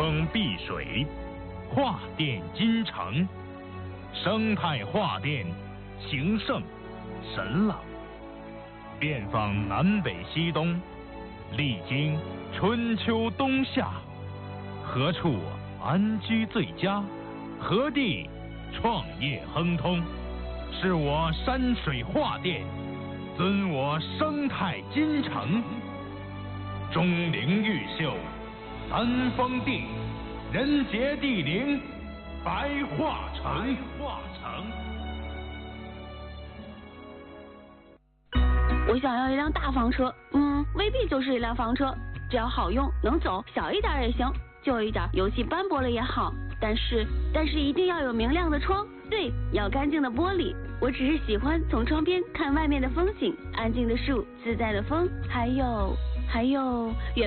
风碧水，画电金城，生态画电，情圣神朗，遍访南北西东，历经春秋冬夏，何处安居最佳？何地创业亨通？是我山水画电，尊我生态金城。钟灵毓秀，三峰地，人杰地灵，白桦城。 我想要一辆大房车，未必就是一辆房车，只要好用能走，小一点也行，旧一点油漆斑驳了也好，但是一定要有明亮的窗，对，要干净的玻璃。我只是喜欢从窗边看外面的风景，安静的树，自在的风，还有远